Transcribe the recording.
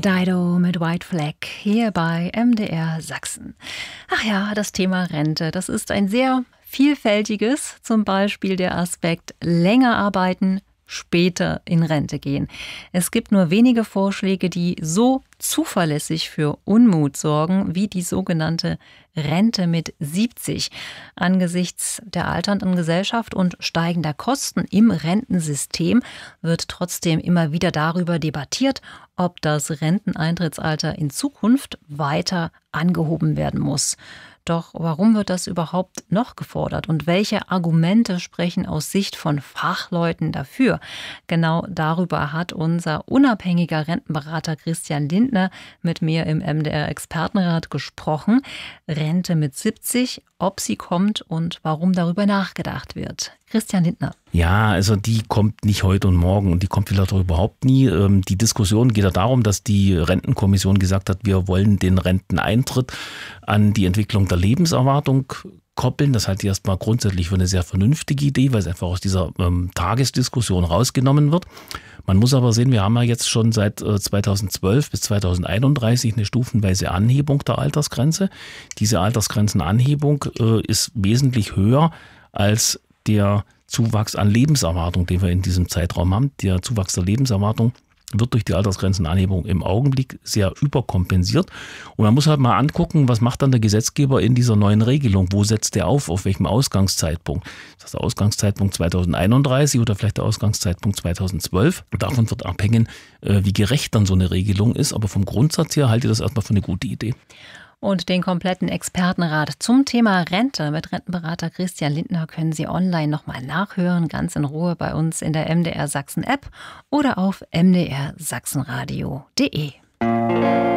Dido mit White Flag hier bei MDR Sachsen. Ach ja, das Thema Rente, das ist ein sehr vielfältiges, zum Beispiel der Aspekt länger arbeiten, später in Rente gehen. Es gibt nur wenige Vorschläge, die so zuverlässig für Unmut sorgen wie die sogenannte Rente mit 70. Angesichts der alternden Gesellschaft und steigender Kosten im Rentensystem wird trotzdem immer wieder darüber debattiert, ob das Renteneintrittsalter in Zukunft weiter angehoben werden muss. Doch warum wird das überhaupt noch gefordert und welche Argumente sprechen aus Sicht von Fachleuten dafür? Genau darüber hat unser unabhängiger Rentenberater Christian Lindner mit mir im MDR-Expertenrat gesprochen. Rente mit 70, ob sie kommt und warum darüber nachgedacht wird. Christian Lindner. Ja, also die kommt nicht heute und morgen und die kommt vielleicht auch überhaupt nie. Die Diskussion geht ja darum, dass die Rentenkommission gesagt hat, wir wollen den Renteneintritt an die Entwicklung der Lebenserwartung koppeln. Das halte ich erstmal grundsätzlich für eine sehr vernünftige Idee, weil es einfach aus dieser Tagesdiskussion rausgenommen wird. Man muss aber sehen, wir haben ja jetzt schon seit 2012 bis 2031 eine stufenweise Anhebung der Altersgrenze. Diese Altersgrenzenanhebung ist wesentlich höher als der Zuwachs an Lebenserwartung, den wir in diesem Zeitraum haben. Der Zuwachs der Lebenserwartung wird durch die Altersgrenzenanhebung im Augenblick sehr überkompensiert. Und man muss halt mal angucken, was macht dann der Gesetzgeber in dieser neuen Regelung? Wo setzt der auf welchem Ausgangszeitpunkt? Ist das der Ausgangszeitpunkt 2031 oder vielleicht der Ausgangszeitpunkt 2012? Und davon wird abhängen, wie gerecht dann so eine Regelung ist. Aber vom Grundsatz her halte ich das erstmal für eine gute Idee. Und den kompletten Expertenrat zum Thema Rente mit Rentenberater Christian Lindner können Sie online nochmal nachhören, ganz in Ruhe bei uns in der MDR Sachsen App oder auf mdrsachsenradio.de.